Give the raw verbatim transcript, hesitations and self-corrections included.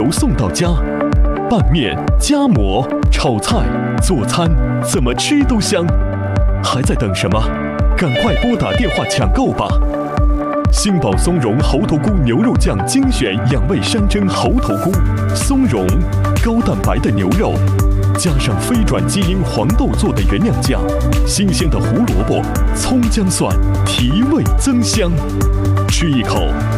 邮送到家。拌面、夹馍、炒菜、做餐，怎么吃都香。还在等什么？赶快拨打电话抢购吧！星宝松茸猴头菇牛肉酱精选养味山珍猴头菇，松茸高蛋白的牛肉，加上非转基因黄豆做的原谅酱，新鲜的胡萝卜、葱姜蒜，提味增香。吃一口